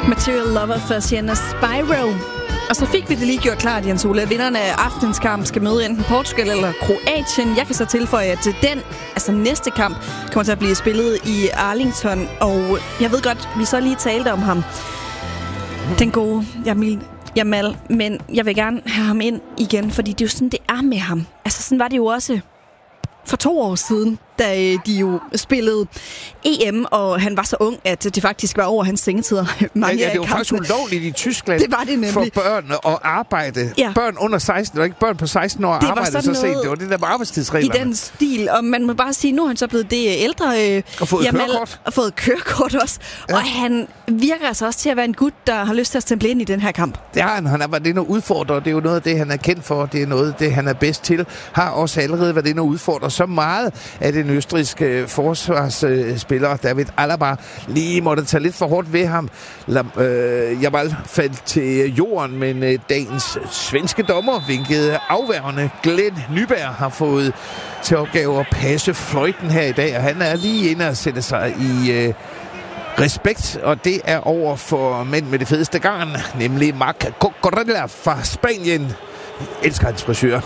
Material Lover for Sienna Spyro. Og så fik vi det lige gjort klart, Jens Ole. Vinderne af aftens kamp skal møde enten Portugal eller Kroatien. Jeg kan så tilføje, at næste kamp kommer til at blive spillet i Arlington. Og jeg ved godt, vi så lige talte om ham. Den gode Jamal. Men jeg vil gerne have ham ind igen, fordi det er jo sådan, det er med ham. Altså sådan var det jo også for 2 år siden, da de jo spillede EM, og han var så ung, at det faktisk var over hans sengetider. Ja, det var faktisk ulovligt i Tyskland. Det var det nemlig. For børn at arbejde. Ja. Børn under 16, og ikke børn på 16 år arbejde så sent. Det var det der med arbejdstidsreglerne. I den stil, og man må bare sige, nu er han så blevet det ældre. Og fået kørekort. Og fået kørekort også. Ja. Og han virker altså også til at være en gut, der har lyst til at stemple ind i den her kamp. Det har han. Han har været inde og udfordre. Det er jo noget af det, han er kendt for. Det er noget af det, han er bedst til. Har også allerede været inde og udfordre så meget af den østrigske forsvarsspiller David Alaba lige måtte tage lidt for hårdt ved ham. Jamal faldt til jorden, men dagens svenske dommer vinkede afværgende. Glenn Nyberg har fået til opgave at passe fløjten her i dag, og han er lige inde og sætte sig i respekt, og det er over for mænd med det fedeste garn, nemlig Marc Cucurella fra Spanien. Elsker hans frisør.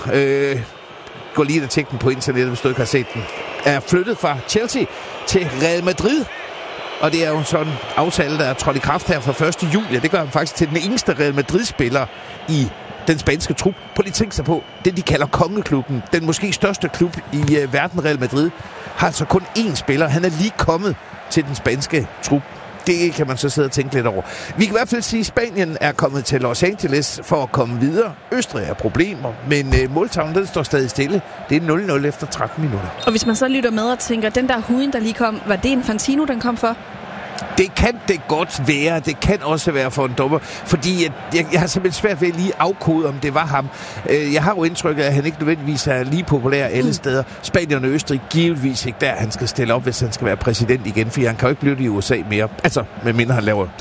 Gå lige og tjek den på internettet, hvis du ikke har set den. Er flyttet fra Chelsea til Real Madrid. Og det er jo sådan en aftale, der er trådt i kraft her fra 1. juli. Det gør han faktisk til den eneste Real Madrid-spiller i den spanske trup. Prøv lige at tænke sig på, det de kalder kongeklubben. Den måske største klub i verden, Real Madrid, har altså kun én spiller. Han er lige kommet til den spanske trup. Det kan man så sidde og tænke lidt over. Vi kan i hvert fald sige, at Spanien er kommet til Los Angeles for at komme videre. Østrig er problemer, men måltavlen den står stadig stille. Det er 0-0 efter 13 minutter. Og hvis man så lytter med og tænker, den der huden, der lige kom, var det Infantino, den kom for? Det kan det godt være. Det kan også være for en dommer. Fordi jeg har simpelthen svært ved at lige afkode, om det var ham. Jeg har jo indtrykket, at han ikke nødvendigvis er lige populær alle steder. Spanien og Østrig givetvis ikke der, han skal stille op, hvis han skal være præsident igen. For han kan jo ikke blive det i USA mere. Altså, medmindre han laver...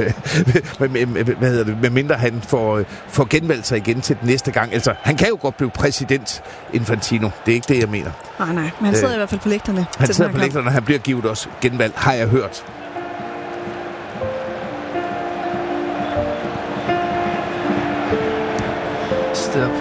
medmindre han får genvalgt sig igen til den næste gang. Altså, han kan jo godt blive præsident, Infantino. Det er ikke det, jeg mener. Nej, men han sidder i hvert fald på lægterne. Han sidder på lægterne, og han bliver givet også genvalgt, har jeg hørt. Step